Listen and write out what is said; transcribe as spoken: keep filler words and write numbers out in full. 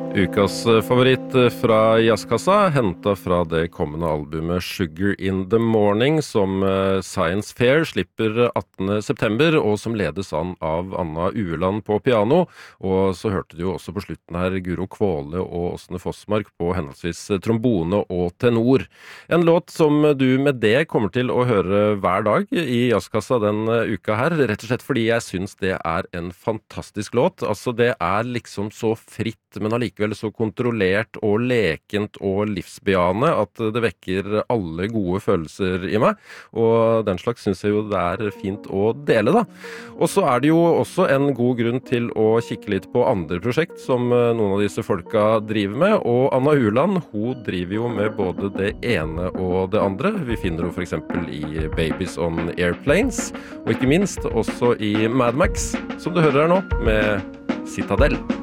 Ukas favoritt fra Jazzkassa, hentet fra det kommende albumet Sugar in the Morning, som Science Fair slipper attende september, og som ledes an av Anna Ueland på piano. Og så hørte du jo også på slutten her Guro Kvåle og Åsne Fossmark på henholdsvis trombone og tenor. En låt som du med det kommer til å høre hver dag i Jazzkassa den uka her, rett og slett fordi jeg synes det er en fantastisk låt. Altså det er liksom så fritt, men allikevel så kontrollert og lekent og livsbejaende at det vekker alle gode følelser i meg, og den slags synes jeg jo det er fint å dele da. Og så er det jo også en god grunn til å kikke litt på andre prosjekt som noen av disse folka driver med, og Anna Ueland, hun driver jo med både det ene og det andre. Vi finner henne for eksempel i Babies on Airplanes, og ikke minst også i Mad Max, som du hører her nå med Citadel.